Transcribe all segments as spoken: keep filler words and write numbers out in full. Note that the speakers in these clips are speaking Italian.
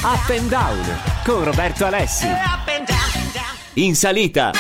Up and Down con Roberto Alessi. In salita.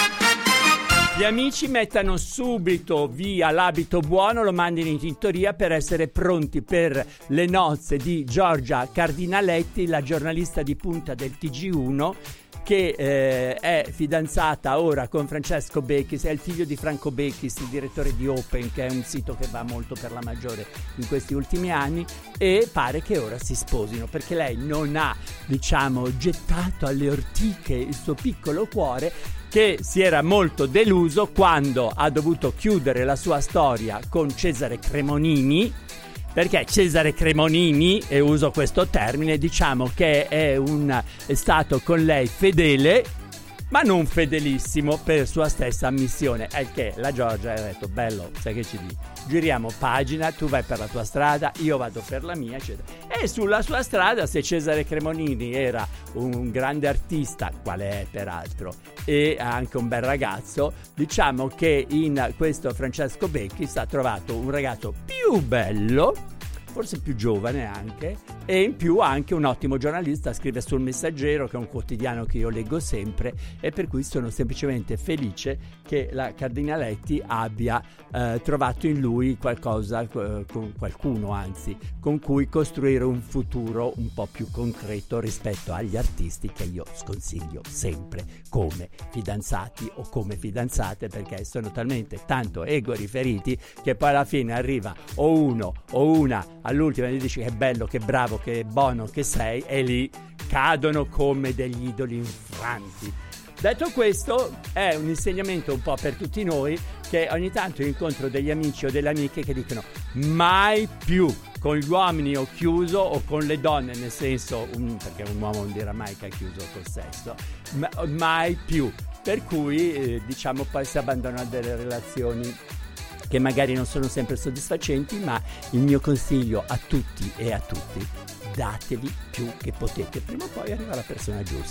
Gli amici mettano subito via l'abito buono, lo mandino in tintoria per essere pronti per le nozze di Giorgia Cardinaletti, la giornalista di punta del T G uno, che eh, è fidanzata ora con Francesco Bechis, è il figlio di Franco Bechis, il direttore di Open, che è un sito che va molto per la maggiore in questi ultimi anni, e pare che ora si sposino, perché lei non ha, diciamo, gettato alle ortiche il suo piccolo cuore, che si era molto deluso quando ha dovuto chiudere la sua storia con Cesare Cremonini, perché Cesare Cremonini, e uso questo termine, diciamo che è, un, è stato con lei fedele, ma non fedelissimo per sua stessa ammissione. È che la Giorgia ha detto: bello, sai che ci dici? Giriamo pagina, tu vai per la tua strada, io vado per la mia, eccetera. E sulla sua strada, se Cesare Cremonini era un grande artista, quale è peraltro, e anche un bel ragazzo, diciamo che in questo Francesco Bechis ha trovato un ragazzo più bello, forse più giovane anche, e in più anche un ottimo giornalista, scrive sul Messaggero, che è un quotidiano che io leggo sempre, e per cui sono semplicemente felice che la Cardinaletti abbia eh, trovato in lui qualcosa, eh, con qualcuno anzi, con cui costruire un futuro un po' più concreto rispetto agli artisti che io sconsiglio sempre come fidanzati o come fidanzate, perché sono talmente tanto ego riferiti che poi alla fine arriva o uno o una all'ultima e gli dici che bello, che bravo, che buono che sei, e lì cadono come degli idoli infranti. Detto questo, è un insegnamento un po' per tutti noi, che ogni tanto incontro degli amici o delle amiche che dicono mai più con gli uomini ho chiuso, o con le donne, nel senso, un, perché un uomo non dirà mai che ha chiuso col sesso, ma, mai più, per cui eh, diciamo poi si abbandonano delle relazioni che magari non sono sempre soddisfacenti, ma il mio consiglio a tutti e a tutti: datevi più che potete, prima o poi arriva la persona giusta.